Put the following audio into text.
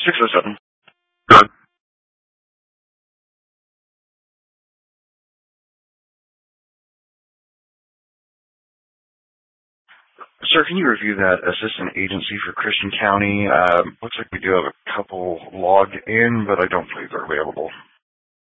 607. Good. Sir, can you review that assistant agency for Christian County? Looks like we do have a couple logged in, but I don't believe they're available.